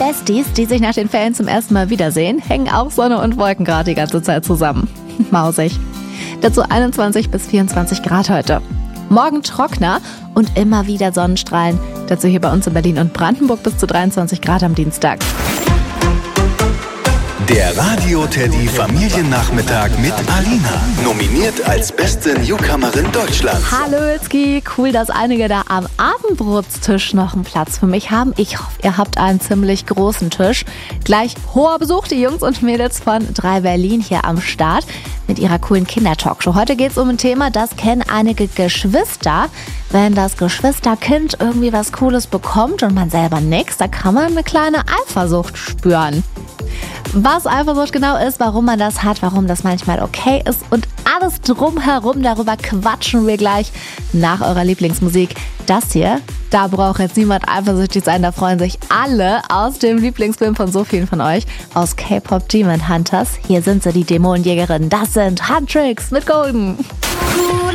Besties, die sich nach den Ferien zum ersten Mal wiedersehen, hängen auch Sonne und Wolken gerade die ganze Zeit zusammen. Mausig. Dazu 21 bis 24 Grad heute. Morgen trockener und immer wieder Sonnenstrahlen. Dazu hier bei uns in Berlin und Brandenburg bis zu 23 Grad am Dienstag. Der Radio-Teddy Familiennachmittag mit Alina. Nominiert als beste Newcomerin Deutschlands. Hallo Itzki, cool, dass einige da am Abendbrotstisch noch einen Platz für mich haben. Ich hoffe, ihr habt einen ziemlich großen Tisch. Gleich hoher Besuch, die Jungs und Mädels von 3 Berlin hier am Start mit ihrer coolen Kindertalkshow. Heute geht es um ein Thema, das kennen einige Geschwister. Wenn das Geschwisterkind irgendwie was Cooles bekommt und man selber nichts, da kann man eine kleine Eifersucht spüren. Was Eifersucht genau ist, warum man das hat, warum das manchmal okay ist und alles drumherum, darüber quatschen wir gleich nach eurer Lieblingsmusik. Das hier, da braucht jetzt niemand eifersüchtig sein, da freuen sich alle aus dem Lieblingsfilm von so vielen von euch, aus K-Pop Demon Hunters. Hier sind sie, die Dämonenjägerinnen, das sind Huntrix mit Golden.